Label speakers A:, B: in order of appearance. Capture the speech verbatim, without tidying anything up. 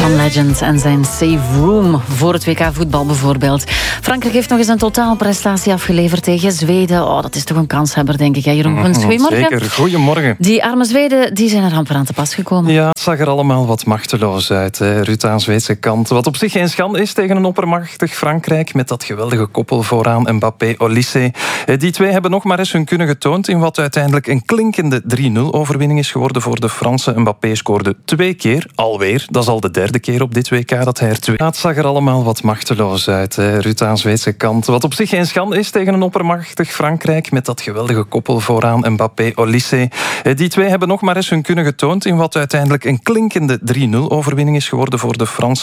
A: John Legend en zijn Safe Room voor het W K voetbal bijvoorbeeld. Frankrijk heeft nog eens een totaalprestatie afgeleverd tegen Zweden. Oh, dat is toch een kanshebber, denk ik. Hè, Jeroen?
B: Mm-hmm,
A: goedemorgen.
B: Zeker, goedemorgen.
A: Die arme Zweden die zijn er amper aan te pas gekomen.
B: Ja, het zag er allemaal wat machteloos uit. Hè. Ruud aan Zweedse kant. Wat op zich geen schande is tegen een oppermachtig Frankrijk met dat geweldige koppel vooraan Mbappé-Olysée. Die twee hebben nog maar eens hun kunnen getoond in wat uiteindelijk een klinkende drie nul overwinning is geworden voor de Fransen. Mbappé scoorde twee keer, alweer. Dat is al de derde keer op dit W K dat hij er twee... Ja, het zag er allemaal wat machteloos uit. Hè. Ruud aan Zweedse kant. Wat op zich geen schande is tegen een oppermachtig Frankrijk met dat geweldige koppel vooraan Mbappé-Olysée. Die twee hebben nog maar eens hun kunnen getoond in wat uiteindelijk een klinkende drie nul overwinning is geworden voor de Fransen.